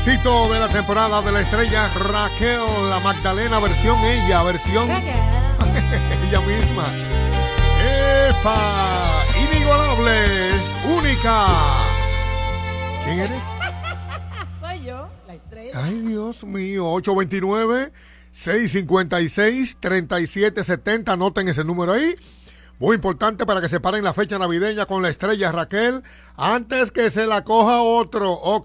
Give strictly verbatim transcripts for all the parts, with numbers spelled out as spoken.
éxito de la temporada de la estrella Raquel, la Magdalena, versión ella, versión ella misma. ¡Epa! Inigualable, única. ¿Quién eres? Soy yo, la estrella. Ay, Dios mío, ocho dos nueve, seis cinco seis, tres siete siete cero. Anoten ese número ahí. Muy importante para que se paren la fecha navideña con la estrella Raquel antes que se la coja otro. Ok,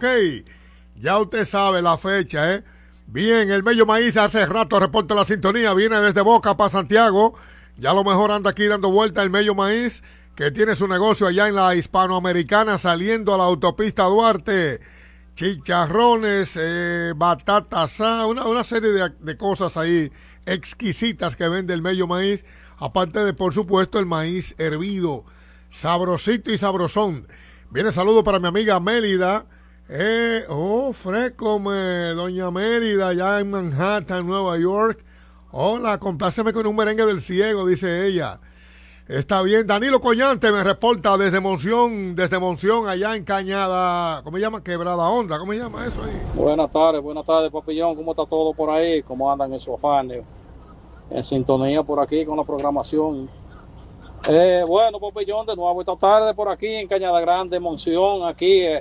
ya usted sabe la fecha, ¿eh? Bien, el Mello Maíz hace rato reporta la sintonía. Viene desde Boca para Santiago. Ya a lo mejor anda aquí dando vuelta el Mello Maíz, que tiene su negocio allá en la Hispanoamericana saliendo a la autopista Duarte. Chicharrones, eh, batata asada, una, una serie de, de cosas ahí exquisitas que vende el Mello Maíz. Aparte de, por supuesto, el maíz hervido, sabrosito y sabrosón. Viene saludo para mi amiga Mélida. Eh, oh, fresco, me, doña Mélida, allá en Manhattan, Nueva York. Hola, compláceme con un merengue del ciego, dice ella. Está bien. Danilo Coñante me reporta desde Monción, desde Monción, allá en Cañada, ¿cómo se llama? Quebrada Honda, ¿cómo se llama eso ahí? Buenas tardes, buenas tardes, Papillón. ¿Cómo está todo por ahí? ¿Cómo andan esos afanes? En sintonía por aquí con la programación. Eh, bueno, Popillón, de nuevo esta tarde por aquí en Cañada Grande, Monción, aquí eh,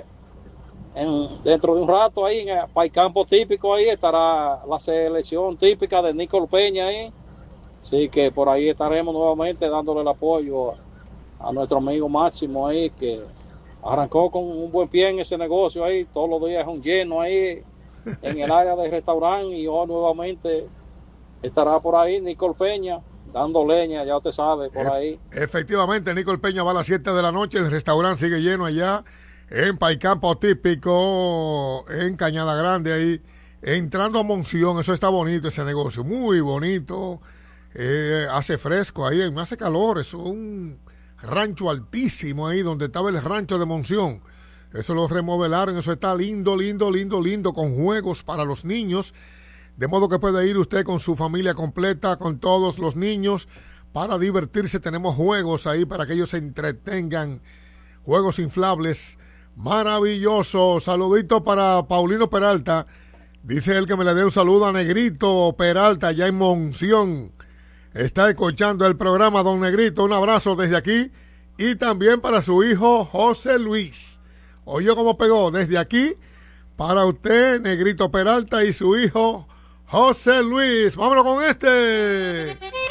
en, dentro de un rato ahí en el Paicampo típico, ahí estará la selección típica de Nicole Peña ahí. Así que por ahí estaremos nuevamente dándole el apoyo a, a nuestro amigo Máximo ahí, que arrancó con un buen pie en ese negocio ahí, todos los días es un lleno ahí en el área del restaurante, y hoy nuevamente estará por ahí Nicole Peña dando leña, ya usted sabe, por ahí. Efectivamente, Nicole Peña va a las siete de la noche, el restaurante sigue lleno allá en Paicampo típico, en Cañada Grande, ahí, entrando a Monción. Eso está bonito, ese negocio, muy bonito, eh, hace fresco ahí, no hace calor, es un rancho altísimo ahí, donde estaba el rancho de Monción. Eso lo remodelaron, eso está lindo, lindo, lindo, lindo, con juegos para los niños. De modo que puede ir usted con su familia completa, con todos los niños, para divertirse. Tenemos juegos ahí para que ellos se entretengan. Juegos inflables. Maravilloso. Saludito para Paulino Peralta. Dice él que me le dé un saludo a Negrito Peralta, allá en Monción. Está escuchando el programa, don Negrito. Un abrazo desde aquí. Y también para su hijo José Luis. Oye cómo pegó. Desde aquí, para usted, Negrito Peralta, y su hijo José Luis. Vámonos con este.